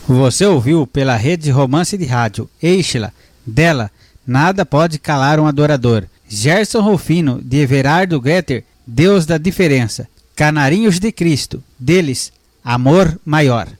Você ouviu pela Rede de Romance de Rádio Eixla, dela, Nada Pode Calar um Adorador. Gerson Rufino, de Everardo Greter, Deus da Diferença. Canarinhos de Cristo, deles, Amor Maior.